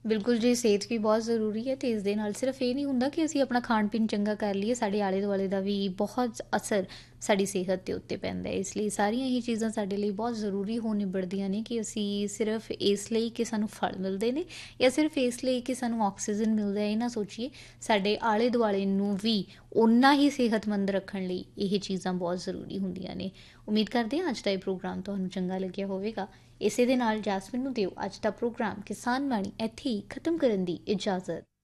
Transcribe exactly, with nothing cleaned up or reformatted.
ਬਿਲਕੁਲ ਜੀ, ਸਿਹਤ ਵੀ ਬਹੁਤ ਜ਼ਰੂਰੀ ਹੈ ਅਤੇ ਇਸ ਦੇ ਨਾਲ ਸਿਰਫ ਇਹ ਨਹੀਂ ਹੁੰਦਾ ਕਿ ਅਸੀਂ ਆਪਣਾ ਖਾਣ ਪੀਣ ਚੰਗਾ ਕਰ ਲਈਏ, ਸਾਡੇ ਆਲੇ ਦੁਆਲੇ ਦਾ ਵੀ ਬਹੁਤ ਅਸਰ ਸਾਡੀ ਸਿਹਤ ਦੇ ਉੱਤੇ ਪੈਂਦਾ ਹੈ। ਇਸ ਲਈ ਸਾਰੀਆਂ ਇਹ ਚੀਜ਼ਾਂ ਸਾਡੇ ਲਈ ਬਹੁਤ ਜ਼ਰੂਰੀ ਹੋ ਨਿਬੜਦੀਆਂ ਨੇ ਕਿ ਅਸੀਂ ਸਿਰਫ ਇਸ ਲਈ ਕਿ ਸਾਨੂੰ ਫਲ ਮਿਲਦੇ ਨੇ ਜਾਂ ਸਿਰਫ ਇਸ ਲਈ ਕਿ ਸਾਨੂੰ ਆਕਸੀਜਨ ਮਿਲਦਾ ਹੈ, ਇਹ ਨਾ ਸੋਚੀਏ ਸਾਡੇ ਆਲੇ ਦੁਆਲੇ ਨੂੰ ਵੀ ਓਨਾ ਹੀ ਸਿਹਤਮੰਦ ਰੱਖਣ ਲਈ ਇਹ ਚੀਜ਼ਾਂ ਬਹੁਤ ਜ਼ਰੂਰੀ ਹੁੰਦੀਆਂ ਨੇ। ਉਮੀਦ ਕਰਦੇ ਹਾਂ ਅੱਜ ਦਾ ਇਹ ਪ੍ਰੋਗਰਾਮ ਤੁਹਾਨੂੰ ਚੰਗਾ ਲੱਗਿਆ ਹੋਵੇਗਾ। ਇਸੇ ਦੇ ਨਾਲ ਜੈਸਮੀਨ ਨੂੰ ਦਿਓ ਅੱਜ ਦਾ ਪ੍ਰੋਗਰਾਮ ਕਿਸਾਨ ਬਾਣੀ ਇੱਥੇ ਹੀ ਖਤਮ ਕਰਨ ਦੀ ਇਜਾਜ਼ਤ।